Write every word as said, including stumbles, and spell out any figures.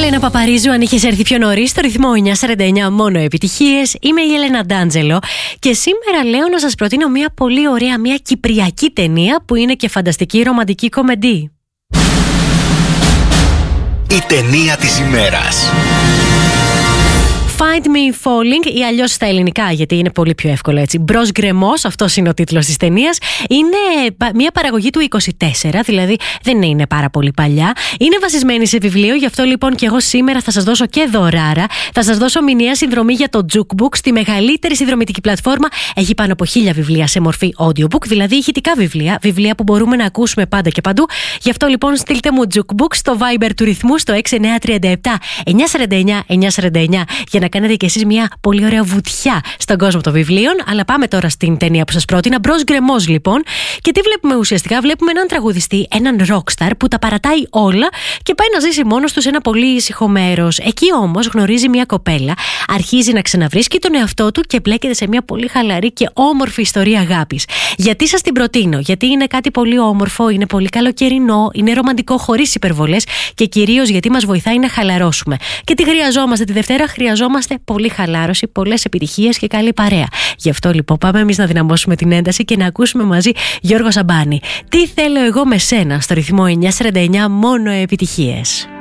Έλενα Παπαρίζου, αν είχες έρθει πιο νωρίς, στο ρυθμό εννιά σαράντα εννιά, μόνο επιτυχίες. Είμαι η Έλενα Ντάντζελο και σήμερα λέω να σας προτείνω μια πολύ ωραία, μια κυπριακή ταινία που είναι και φανταστική ρομαντική κομεντή. Η ταινία της ημέρας. Find Me Falling, ή αλλιώς στα ελληνικά, γιατί είναι πολύ πιο εύκολο έτσι. Μπρος γκρεμός, αυτός είναι ο τίτλος της ταινίας. Είναι μια παραγωγή του είκοσι τέσσερα, δηλαδή δεν είναι πάρα πολύ παλιά. Είναι βασισμένη σε βιβλίο, γι' αυτό λοιπόν και εγώ σήμερα θα σας δώσω και δωράρα. Θα σας δώσω μηνιαία συνδρομή για το Jukebook, στη μεγαλύτερη συνδρομητική πλατφόρμα. Έχει πάνω από χίλια βιβλία σε μορφή audiobook, δηλαδή ηχητικά βιβλία, βιβλία που μπορούμε να ακούσουμε πάντα και παντού. Γι' αυτό λοιπόν στείλτε μου Jukebook στο Viber του ρυθμού στο έξι εννιά τρία επτά εννιά σαράντα εννιά εννιά σαράντα εννιά για να κάνετε και εσείς μια πολύ ωραία βουτιά στον κόσμο των βιβλίων. Αλλά πάμε τώρα στην ταινία που σας πρότεινα. Μπρος γκρεμός λοιπόν. Και τι βλέπουμε ουσιαστικά? Βλέπουμε έναν τραγουδιστή, έναν rockstar που τα παρατάει όλα και πάει να ζήσει μόνος του σε ένα πολύ ήσυχο μέρος. Εκεί όμως γνωρίζει μια κοπέλα, αρχίζει να ξαναβρίσκει τον εαυτό του και μπλέκεται σε μια πολύ χαλαρή και όμορφη ιστορία αγάπης. Γιατί σας την προτείνω? Γιατί είναι κάτι πολύ όμορφο, είναι πολύ καλοκαιρινό, είναι ρομαντικό χωρίς υπερβολές και κυρίως γιατί μας βοηθάει να χαλαρώσουμε. Και τι χρειαζόμαστε τη Δευτέρα? Χρειαζόμαστε πολύ χαλάρωση, πολλές επιτυχίες και καλή παρέα. Γι' αυτό λοιπόν πάμε εμείς να δυναμώσουμε την ένταση και να ακούσουμε μαζί Γιώργο Σαμπάνη. Τι θέλω εγώ με σένα, στο ρυθμό εννιά σαράντα εννιά, μόνο επιτυχίες.